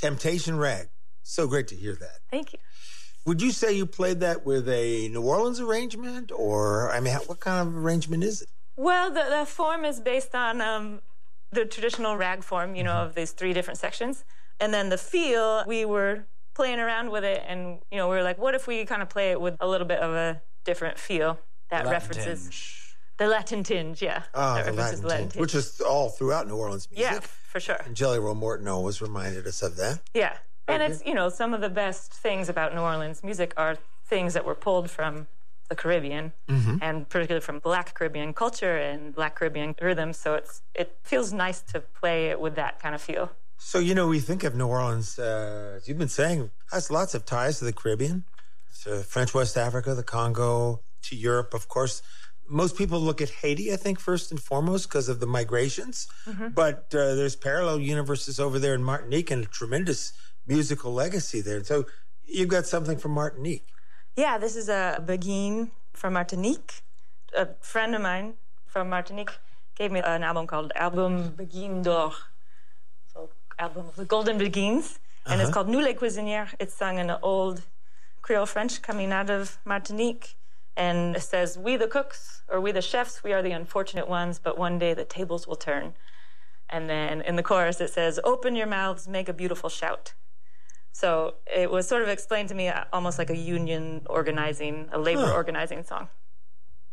Temptation Rag. So great to hear that. Thank you. Would you say you played that with a New Orleans arrangement, or, I mean, what kind of arrangement is it? Well, the form is based on the traditional rag form, of these 3 different sections. And then the feel, we were playing around with it, and, we were like, what if we kind of play it with a little bit of a different feel that references... The Latin tinge, yeah. The Latin tinge, which is all throughout New Orleans music. Yeah, for sure. And Jelly Roll Morton always reminded us of that. Yeah. And it's, some of the best things about New Orleans music are things that were pulled from the Caribbean, and particularly from Black Caribbean culture and Black Caribbean rhythms. So it feels nice to play it with that kind of feel. So, we think of New Orleans, as you've been saying, has lots of ties to the Caribbean, to French West Africa, the Congo, to Europe, of course. Most people look at Haiti, I think, first and foremost because of the migrations. But there's parallel universes over there in Martinique and a tremendous musical legacy there. So you've got something from Martinique. Yeah, this is a Beguine from Martinique. A friend of mine from Martinique gave me an album called Album Beguine d'Or. So album of the Golden Beguines. And it's called Nous les Cuisinières. It's sung in old Creole French coming out of Martinique. And it says, we the cooks, or we the chefs, we are the unfortunate ones, but one day the tables will turn. And then in the chorus it says, open your mouths, make a beautiful shout. So it was sort of explained to me almost like a union organizing, a labor organizing song.